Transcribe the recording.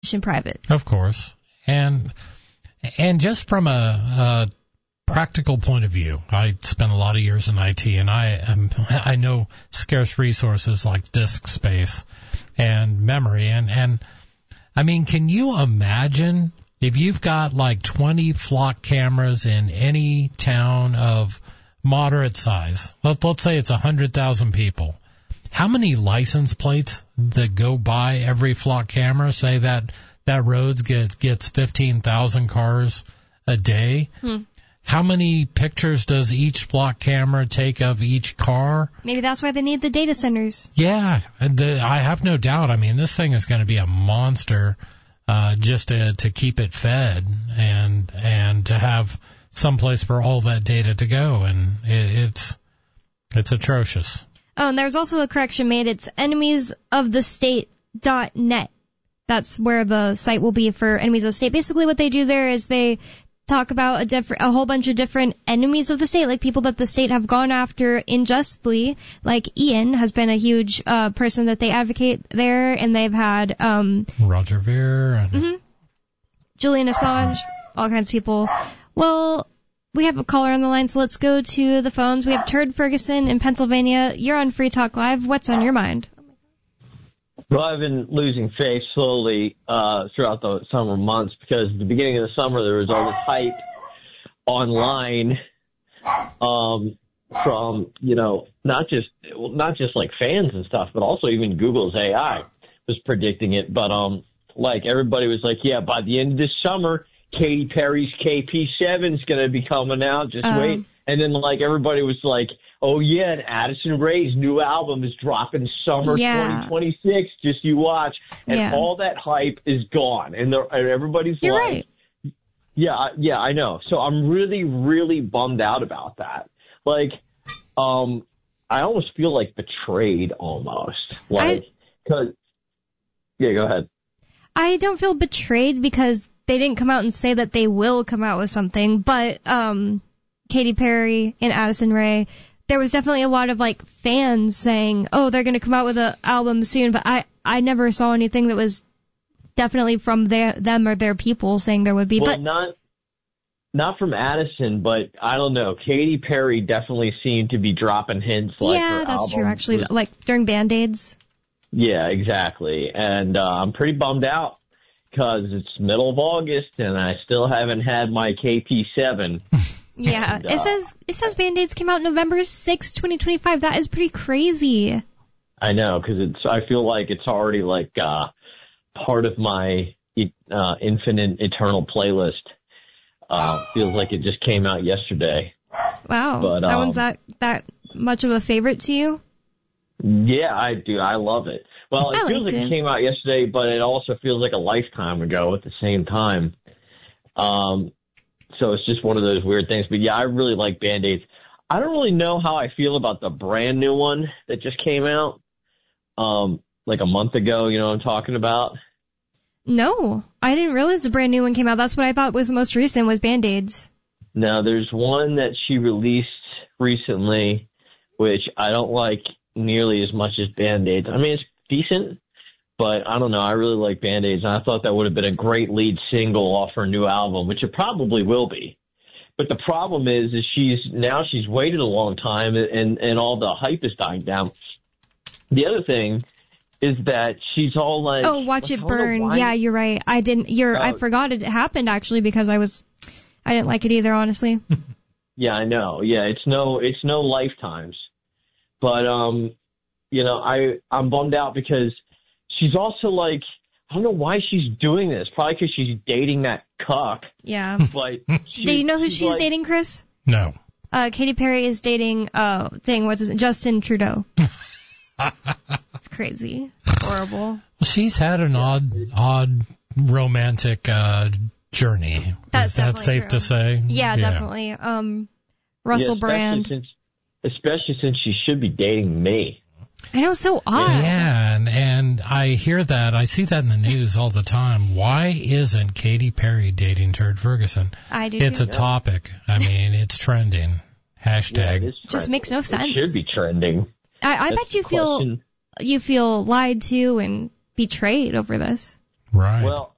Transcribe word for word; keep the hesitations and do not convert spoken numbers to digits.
much in private. Of course. And and just from a, a practical point of view, I spent a lot of years in I T, and I am, I know scarce resources like disk space and memory. And, and I mean, can you imagine if you've got like twenty flock cameras in any town of moderate size, let, let's say it's one hundred thousand people, how many license plates that go by every flock camera? Say that that roads get gets fifteen thousand cars a day. Hmm. How many pictures does each flock camera take of each car? Maybe that's why they need the data centers. Yeah, the, I have no doubt. I mean, this thing is going to be a monster uh, just to, to keep it fed and and to have someplace for all that data to go, and it, it's it's atrocious. Oh, and there's also a correction made. It's enemies of the state dot net. That's where the site will be for Enemies of the State. Basically what they do there is they talk about a different, a whole bunch of different enemies of the state, like people that the state have gone after unjustly. Like Ian has been a huge uh, person that they advocate there, and they've had um, Roger Ver and mm-hmm. Julian Assange, all kinds of people. Well, we have a caller on the line, so let's go to the phones. We have Turd Ferguson in Pennsylvania. You're on Free Talk Live. What's on your mind? Well, I've been losing faith slowly uh, throughout the summer months because at the beginning of the summer there was all this hype online um, from, you know, not just well, not just like fans and stuff, but also even Google's A I was predicting it. But um, like everybody was like, yeah, by the end of this summer, Katy Perry's K P seven is going to be coming out. Just um. wait. And then like everybody was like, oh, yeah, and Addison Rae's new album is dropping summer yeah. twenty twenty-six. Just you watch. And yeah. all that hype is gone. And, and everybody's You're like, right. yeah, yeah, I know. So I'm really, really bummed out about that. Like, um, I almost feel like betrayed almost. Like, cause, yeah, go ahead. I don't feel betrayed because they didn't come out and say that they will come out with something. But um, Katy Perry and Addison Rae, there was definitely a lot of like fans saying, "Oh, they're going to come out with an album soon," but I, I never saw anything that was definitely from their them or their people saying there would be. Well, but not not from Addison, but I don't know. Katy Perry definitely seemed to be dropping hints. Like yeah, her that's album true. Actually, was, like during Band-Aids. Yeah, exactly. And uh, I'm pretty bummed out because it's middle of August and I still haven't had my K P seven. Yeah, and, uh, it says it says Band-Aids came out November sixth, twenty twenty-five. That is pretty crazy. I know, because it's. I feel like it's already like uh, part of my uh, infinite eternal playlist. Uh, feels like it just came out yesterday. Wow, but, that um, one's that that much of a favorite to you? Yeah, I do. I love it. Well, it I feels liked like it. it came out yesterday, but it also feels like a lifetime ago at the same time. Um. So it's just one of those weird things. But, yeah, I really like Band-Aids. I don't really know how I feel about the brand new one that just came out um, like a month ago. You know what I'm talking about? No, I didn't realize the brand new one came out. That's what I thought was the most recent was Band-Aids. No, there's one that she released recently, which I don't like nearly as much as Band-Aids. I mean, it's decent. But I don't know. I really like Band-Aids, and I thought that would have been a great lead single off her new album, which it probably will be. But the problem is, is she's now she's waited a long time, and and all the hype is dying down. The other thing is that she's all like, "Oh, watch like, it burn." Yeah, you're right. I didn't. You're. Uh, I forgot it happened actually because I was. I didn't like it either, honestly. Yeah, I know. Yeah, it's no, it's no lifetimes. But um, you know, I I'm bummed out because. She's also like, I don't know why she's doing this. Probably because she's dating that cuck. Yeah. But she, do you know who she's, she's like, dating, Chris? No. Uh, Katy Perry is dating, uh, dang, what's his name? Justin Trudeau. It's crazy. Horrible. Well, she's had an odd, odd romantic uh, journey. That's Is that safe true. to say? Yeah, yeah, definitely. Um, Russell yeah, Brand. Since, especially since she should be dating me. I know, so odd. Yeah, and, and I hear that. I see that in the news all the time. Why isn't Katy Perry dating Turd Ferguson? I do It's too. a topic. I mean, it's trending. Hashtag. Yeah, it is Just trending. makes no sense. It should be trending. I, I That's bet you the feel question. you feel lied to and betrayed over this. Right. Well,